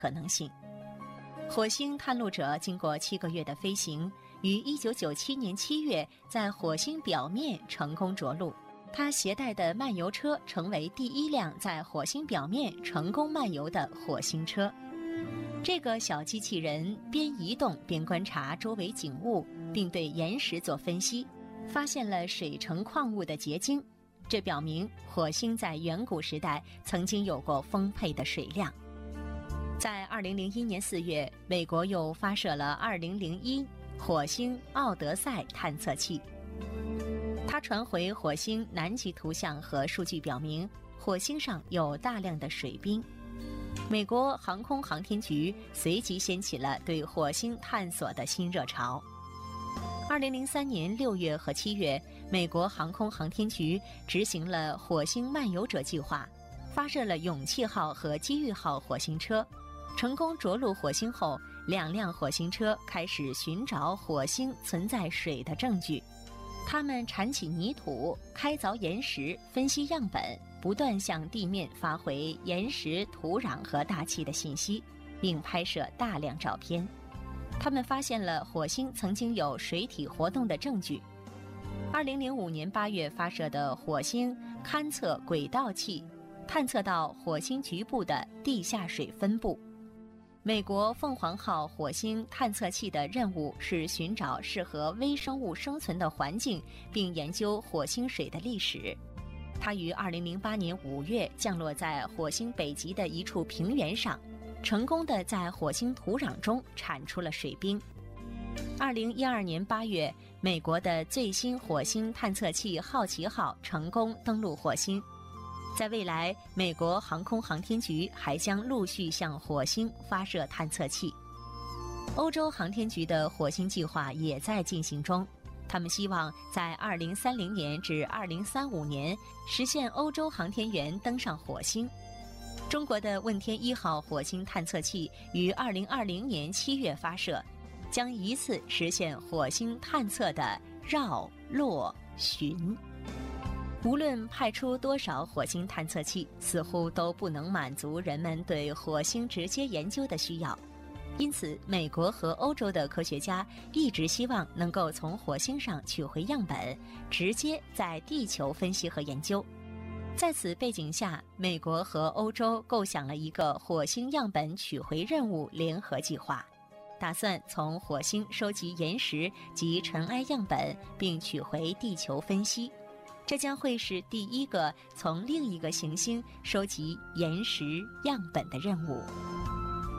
可能性。火星探路者经过7个月的飞行，于1997年7月在火星表面成功着陆。它携带的漫游车成为第一辆在火星表面成功漫游的火星车。这个小机器人边移动边观察周围景物，并对岩石做分析，发现了水成矿物的结晶。这表明火星在远古时代曾经有过丰沛的水量。在2001年4月，美国又发射了2001火星奥德赛探测器。它传回火星南极图像和数据表明，火星上有大量的水冰。美国航空航天局随即掀起了对火星探索的新热潮。2003年6月和7月，美国航空航天局执行了火星漫游者计划，发射了勇气号和机遇号火星车。成功着陆火星后，2辆火星车开始寻找火星存在水的证据。他们铲起泥土，开凿岩石，分析样本，不断向地面发回岩石、土壤和大气的信息，并拍摄大量照片。他们发现了火星曾经有水体活动的证据。2005年8月发射的火星勘测轨道器，探测到火星局部的地下水分布。美国凤凰号火星探测器的任务是寻找适合微生物生存的环境，并研究火星水的历史。它于2008年5月降落在火星北极的一处平原上，成功地在火星土壤中产出了水冰。2012年8月，美国的最新火星探测器好奇号成功登陆火星。在未来，美国航空航天局还将陆续向火星发射探测器。欧洲航天局的火星计划也在进行中，他们希望在2030年至2035年实现欧洲航天员登上火星。中国的问天1号火星探测器于2020年7月发射，将一次实现火星探测的绕、落、巡。无论派出多少火星探测器，似乎都不能满足人们对火星直接研究的需要。因此，美国和欧洲的科学家一直希望能够从火星上取回样本，直接在地球分析和研究。在此背景下，美国和欧洲构想了一个火星样本取回任务联合计划，打算从火星收集岩石及尘埃样本，并取回地球分析。这将会是第一个从另一个行星收集岩石样本的任务。